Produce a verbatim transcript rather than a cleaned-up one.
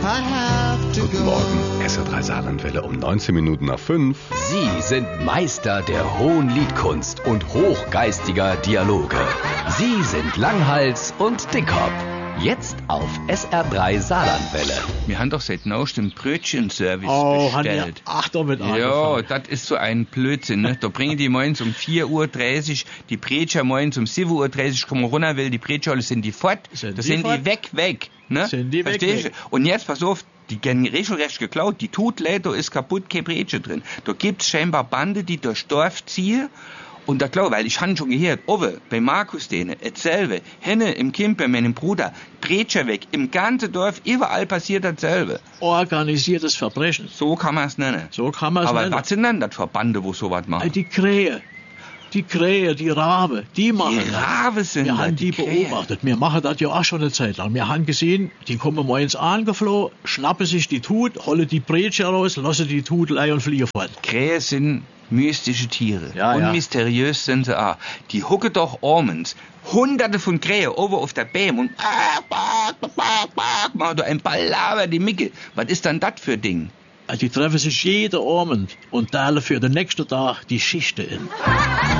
Guten Morgen, S R drei Saarlandwelle um neunzehn Minuten nach fünf. Sie sind Meister der hohen Liedkunst und hochgeistiger Dialoge. Sie sind Langhals und Dickhop. Jetzt auf S R drei Saarlandwelle. Wir haben doch seit neuestem Brötchenservice Oh, haben wir bestellt. ach damit Ja, angefangen. das ist so ein Blödsinn, ne? Da bringen die morgens um vier Uhr dreißig, die Bretscher morgens um sieben Uhr dreißig kommen runter, weil die Bretscher sind die fort. Sind da die sind fort? die weg, weg, ne? Sind die weg, Verstehst weg. du? Und jetzt, pass auf, die werden regelrecht geklaut, die tut leid, da ist kaputt, kein Bretsche drin. Da gibt's scheinbar Bande, die durch Dorf ziehen. Und da klar, weil ich han schon gehört, Owe, bei Markus dene, etselbe, Henne im Kind bei meinem Bruder, Bretscher weg, im ganzen Dorf, überall passiert dasselbe. Organisiertes Verbrechen. So kann man's nennen. So kann man es Aber nennen. was sind denn das für Bande, wo sowas Äh, machen? Die Krähe, die Krähe, die Rabe, die machen Die das. Rabe sind Wir das, haben die Krähe. beobachtet. Wir machen das ja auch schon eine Zeit lang. Wir haben gesehen, die kommen morgens angeflogen, schnappen sich die Tut, holen die Bretsche raus, lassen die Tutelei und fliegen fort. Krähe sind mystische Tiere. Ja, und ja. mysteriös sind sie auch. Die hucken doch abends hunderte von Krähen oben auf der Bäm und machen da ein Ballaber die Micke. Was ist dann das für Ding? Also die treffen sich jeden Abend und teilen für den nächsten Tag die Schichten in.